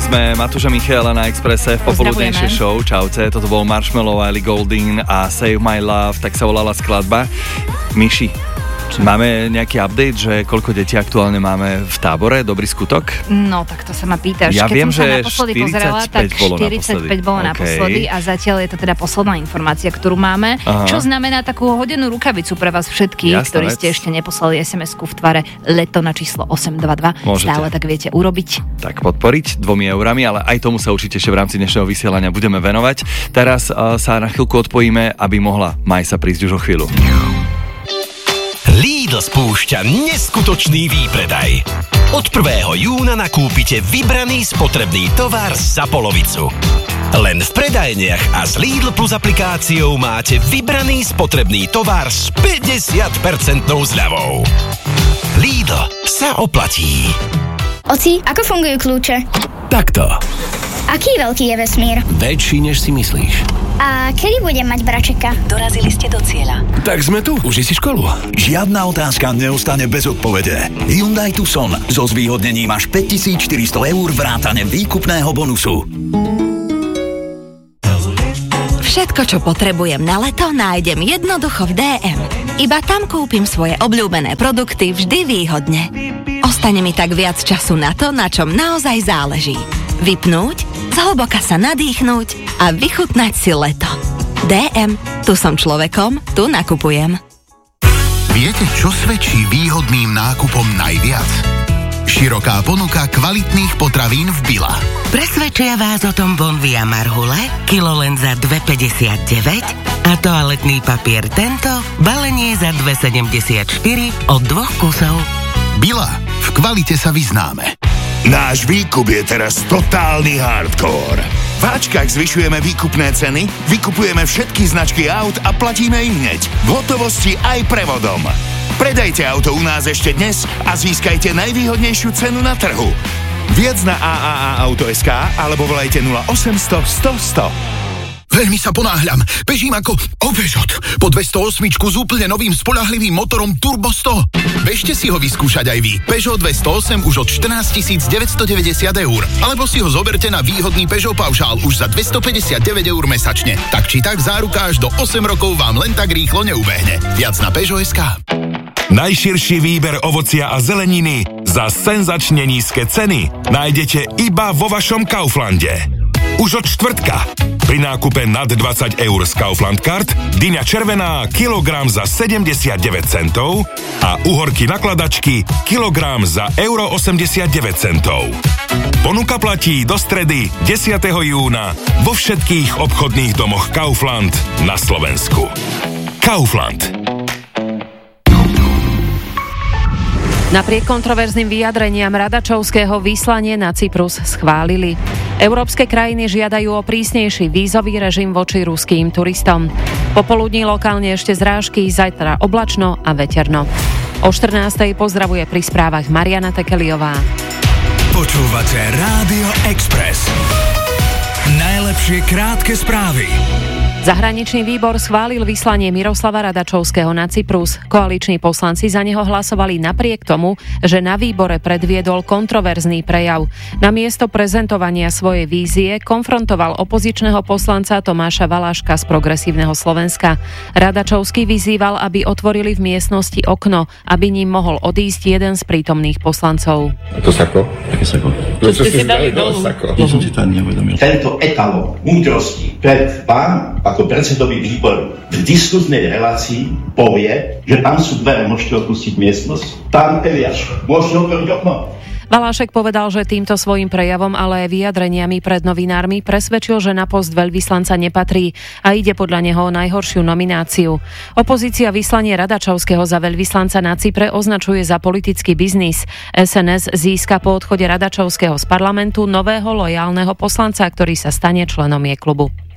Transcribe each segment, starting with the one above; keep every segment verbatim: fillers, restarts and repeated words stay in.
sme Matúš a Michaela na Expresse v popoludnejšej show. Čaute, toto bol Marshmello, Ellie Goulding a Save My Love, tak sa volala skladba. Miši, čo? Máme nejaký update, že koľko detí aktuálne máme v tábore? Dobrý skutok? No, tak to sa ma pýtaš. Ja Keď viem, som sa naposledy pozerala, tak bolo štyridsaťpäť naposledy. bolo okay. naposledy a zatiaľ je to teda posledná informácia, ktorú máme. Aha. Čo znamená takú hodenú rukavicu pre vás všetkých, Jasná ktorí vec. Ste ešte neposlali es em esku v tvare leto na číslo osem dva dva. Môžete. Stále tak viete urobiť. Tak podporiť dvomi eurami, ale aj tomu sa určite ešte v rámci dnešného vysielania budeme venovať. Teraz uh, sa na chvíľku odpojíme, aby mohla Majsa prísť už o chvíľu. Lidl spúšťa neskutočný výpredaj. Od prvého júna nakúpite vybraný spotrebný tovar za polovicu. Len v predajniach a s Lidl Plus aplikáciou máte vybraný spotrebný tovar s päťdesiat percent zľavou. Lidl sa oplatí. Oci, ako fungujú kľúče? Takto. Aký veľký je vesmír? Väčší, než si myslíš. A kedy budem mať bračeka? Dorazili ste do cieľa. Tak sme tu, už si školu. Žiadna otázka neostane bez odpovede. Hyundai Tucson so zvýhodnením až päťtisícštyristo eur vrátane výkupného bonusu. Všetko, čo potrebujem na leto, nájdem jednoducho v dé em. Iba tam kúpim svoje obľúbené produkty vždy výhodne. Ostane mi tak viac času na to, na čom naozaj záleží. Vypnúť, zhlboka sa nadýchnúť a vychutnať si leto. dé em, tu som človekom, tu nakupujem. Viete, čo svedčí výhodným nákupom najviac? Široká ponuka kvalitných potravín v Billa. Presvedčia vás o tom Bonvia marhule, kilo len za dva päťdesiatdeväť a toaletný papier tento, balenie za dva sedemdesiatštyri od dvoch kusov. Billa, v kvalite sa vyznáme. Náš výkup je teraz totálny hardcore. V Ačkách zvyšujeme výkupné ceny, vykupujeme všetky značky aut a platíme ich hneď. V hotovosti aj prevodom. Predajte auto u nás ešte dnes a získajte najvýhodnejšiu cenu na trhu. Viac na á á á auto bodka es ká alebo volajte nula osemsto sto sto. Veľmi sa ponáhľam. Bežím ako obežot. Po dvestoosem s úplne novým spoľahlivým motorom Turbo sto. Bežte si ho vyskúšať aj vy. Peugeot dvestoosem už od štrnásťtisícdeväťstodeväťdesiat eur. Alebo si ho zoberte na výhodný Peugeot paušál už za dvestopäťdesiatdeväť eur mesačne. Tak či tak záruka až do osem rokov vám len tak rýchlo neubehne. Viac na Peugeot bodka es ká. Najširší výber ovocia a zeleniny za senzačne nízke ceny nájdete iba vo vašom Kauflande. Už od štvrtka. Pri nákupe nad dvadsať eur z Kaufland Card dyňa červená kilogram za sedemdesiatdeväť centov a uhorky nakladačky kilogram za euro osemdesiatdeväť centov. Ponuka platí do stredy desiateho júna vo všetkých obchodných domoch Kaufland na Slovensku. Kaufland. Napriek kontroverzným vyjadreniam Radačovského vyslanie na Cyprus schválili. Európske krajiny žiadajú o prísnejší vízový režim voči ruským turistom. Popoludní lokálne ešte zrážky, zajtra oblačno a veterno. O štrnástej pozdravuje pri správach Mariana Tekeliová. Počúvate Rádio Express. Najlepšie krátke správy. Zahraničný výbor schválil vyslanie Miroslava Radačovského na Cyprus. Koaliční poslanci za neho hlasovali napriek tomu, že na výbore predviedol kontroverzný prejav. Namiesto prezentovania svojej vízie konfrontoval opozičného poslanca Tomáša Valáška z Progresívneho Slovenska. Radačovský vyzýval, aby otvorili v miestnosti okno, aby ním mohol odísť jeden z prítomných poslancov. To sako? Aké sako? To ste si dali dolu. Ja som si to ani neuvedomil. Tento etalon múdrosti pred vám ako predsedovi výboru v diskusnej relácii povie, že tam sú dvere, môžete opustiť miestnosť. Pán Eliáš, môžete otvoriť okno. Valášek povedal, že týmto svojim prejavom, ale aj vyjadreniami pred novinármi presvedčil, že na post veľvyslanca nepatrí a ide podľa neho o najhoršiu nomináciu. Opozícia vyslanie Radačovského za veľvyslanca na Cypre označuje za politický biznis. es en es získa po odchode Radačovského z parlamentu nového lojálneho poslanca, ktorý sa stane členom jej klubu.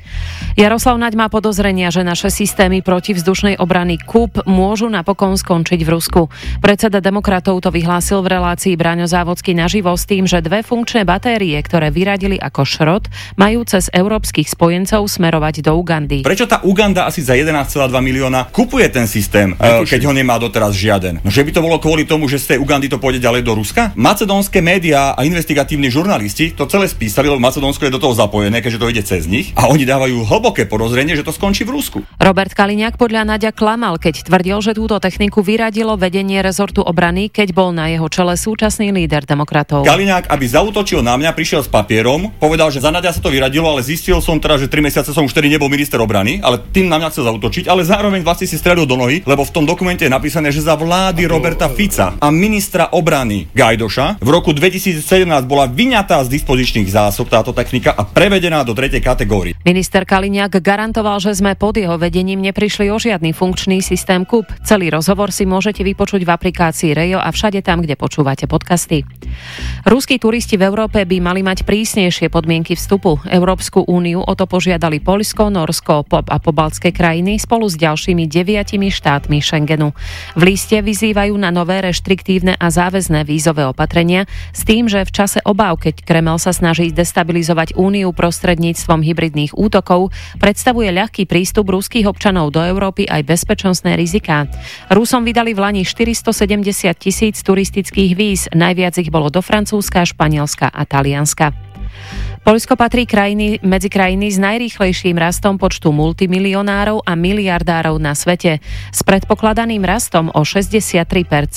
Jaroslav Naď má podozrenia, že naše systémy protivzdušnej obrany KUP môžu napokon skončiť v Rusku. Predseda demokratov to vyhlásil v relácii Braňo Závodský naživo s tým, že dve funkčné batérie, ktoré vyradili ako šrot, majú cez európskych spojencov smerovať do Ugandy. Prečo tá Uganda asi za jedenásť celá dva milióna kupuje ten systém, keď ho nemá doteraz žiaden? No, že by to bolo kvôli tomu, že z tej Ugandy to pôjde ďalej do Ruska? Macedónske médiá a investigatívni žurnalisti to celé spísali, lebo Macedónsko je do toho zapojené, keďže to ide cez nich, a oni dávajú hlboké podozrenie, že to skončí v Rusku. Robert Kaliňák podľa Naďa klamal, keď tvrdil, že túto techniku vyradilo vedenie rezortu obrany, keď bol na jeho čele súčasný líder demokratov. Kaliňák, aby zaútočil na mňa, prišiel s papierom, povedal, že za Naďa sa to vyradilo, ale zistil som teda, že tri mesiace som už tedy nebol minister obrany, ale tým na mňa chcel zaútočiť, ale zároveň vlastne si strelil do nohy, lebo v tom dokumente je napísané, že za vlády Roberta Fica a ministra obrany Gajdoša v roku dvetisícsedemnásť bola vyňatá z dispozičných zásob táto technika a prevedená do tretej kategórie. Minister Kaliňák garantoval, že sme pod jeho vedením neprišli o žiadny funkčný systém KUP. Celý rozhovor si môžete vypočuť v aplikácii Rejo a všade tam, kde počúvate podcasty. Ruskí turisti v Európe by mali mať prísnejšie podmienky vstupu. Európsku úniu o to požiadali Poľsko, Norsko a pobaltské krajiny spolu s ďalšími deviatimi štátmi Schengenu. V liste vyzývajú na nové reštriktívne a záväzné vízové opatrenia s tým, že v čase obáv, keď Kremel sa snaží destabilizovať úniu prostredníctvom hybridných útokov, predstavuje ľahký prístup ruských občanov do Európy aj bezpečnostné riziká. Rusom vydali v lani štyristosedemdesiat tisíc turistických víz, najviac ich bolo do Francúzska, Španielska a Talianska. Poľsko patrí krajiny, medzi krajiny s najrýchlejším rastom počtu multimilionárov a miliardárov na svete. S predpokladaným rastom o šesťdesiattri percent